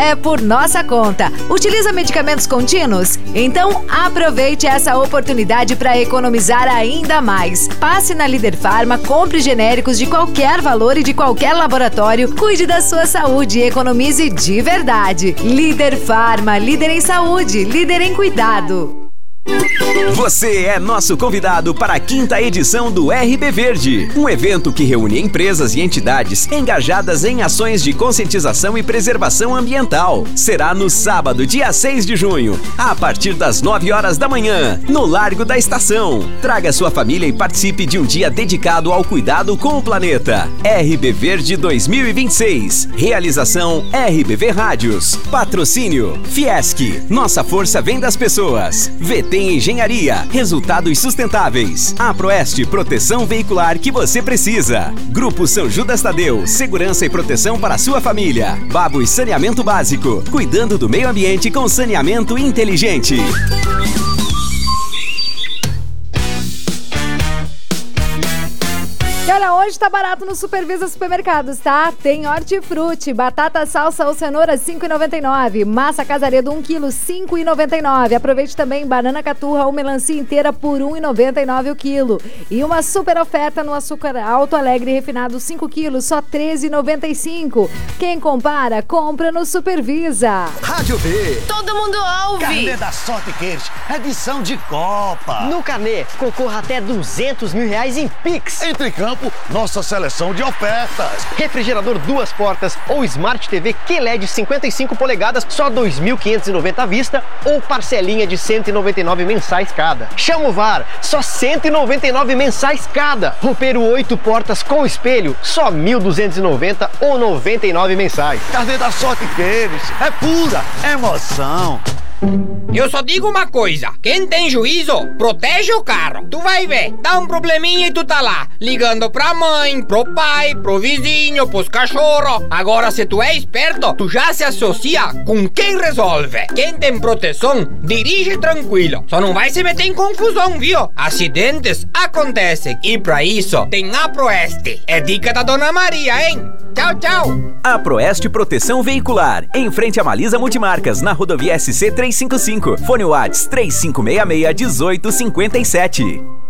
é por nossa conta. Utiliza medicamentos contínuos? Então aproveite essa oportunidade para economizar ainda mais. Passe na Líder Farma, compre genéricos de qualquer valor e de qualquer laboratório. Cuide da sua saúde e economize de verdade. Líder Farma, líder em saúde, líder em cuidado. Você é nosso convidado para a 5ª edição do RB Verde, um evento que reúne empresas e entidades engajadas em ações de conscientização e preservação ambiental. Será no sábado, dia 6 de junho, a partir das 9 horas da manhã, no Largo da Estação. Traga sua família e participe de um dia dedicado ao cuidado com o planeta. RB Verde 2026. Realização RBV Rádios. Patrocínio Fiesc. Nossa força vem das pessoas. VT Engenharia, resultados sustentáveis. Aproeste, proteção veicular que você precisa. Grupo São Judas Tadeu, segurança e proteção para a sua família. Babos Saneamento Básico, cuidando do meio ambiente com saneamento inteligente. E olha, hoje tá barato no Supervisa Supermercados, tá? Tem hortifruti, batata salsa ou cenoura 5,99, massa Casaredo 1 kg 5,99. Aproveite também banana caturra ou melancia inteira por 1,99 o quilo. E uma super oferta no açúcar Alto Alegre refinado 5 kg só 13,95. Quem compara, compra no Supervisa. Rádio V. Todo mundo ouve. Carnê da Sorte Queijo, edição de Copa. No Carnê, concorra até R$200 mil em Pix. Entre campo, nossa seleção de ofertas. Refrigerador 2 portas ou Smart TV QLED 55 polegadas, só R$ 2.590 à vista ou parcelinha de R$ 199 mensais cada. Chama o VAR, só R$ 199 mensais cada. Roupeiro 8 portas com espelho, só R$ 1.290 ou 99 mensais. Carnê da Sorte Queijo, é pura emoção. Eu só digo uma coisa, quem tem juízo, protege o carro. Tu vai ver, dá um probleminha e tu tá lá, ligando pra mãe, pro pai, pro vizinho, pros cachorros. Agora, se tu é esperto, tu já se associa com quem resolve. Quem tem proteção, dirige tranquilo. Só não vai se meter em confusão, viu? Acidentes acontecem e pra isso tem a Proeste. É dica da Dona Maria, hein? Tchau, tchau. A Proeste Proteção Veicular, em frente a Malisa Multimarcas, na rodovia SC 355. Fone Whats 3566-1857.